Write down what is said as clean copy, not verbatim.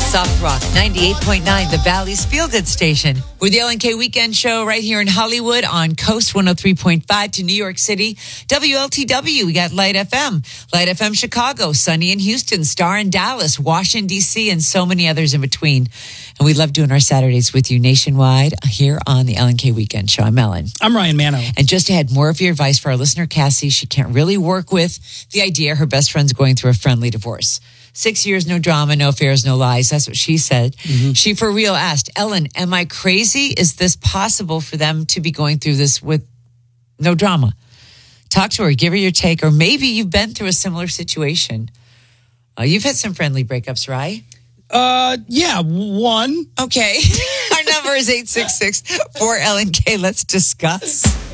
Soft Rock 98.9, the Valley's Feel Good Station. We're the LNK Weekend Show right here in Hollywood on Coast 103.5 to New York City. WLTW, we got Light FM Chicago, Sunny in Houston, Star in Dallas, Washington, D.C., and so many others in between. And we love doing our Saturdays with you nationwide here on the LNK Weekend Show. I'm Ellen. I'm Ryan Mano. And just to add more of your advice for our listener, Cassie, she can't really work with the idea her best friend's going through a friendly divorce. 6 years, no drama, no affairs, no lies. That's what she said. Mm-hmm. She for real asked, Ellen, am I crazy? Is this possible for them to be going through this with no drama? Talk to her, give her your take, or maybe you've been through a similar situation. You've had some friendly breakups, right? Yeah, one. Okay. Our number is 866-4LNK. Let's discuss.